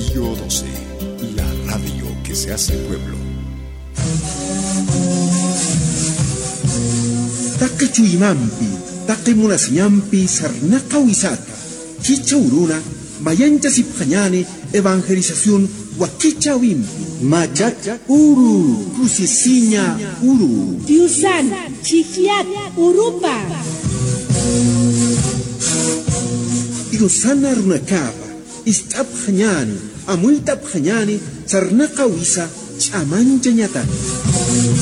Radio 12, la radio que se hace pueblo. Takachuymanpi, takimunasñanpi sarnakawisata, kicha uruna, mayancha sipjañane, evangelización wakicha wimpi, machacha uru, crucisiña uru. Tiusan, chifliat, urupa. Irusana runakapa, istapjañane, amuitapjañane, sarnakawisa, chamancha ñata.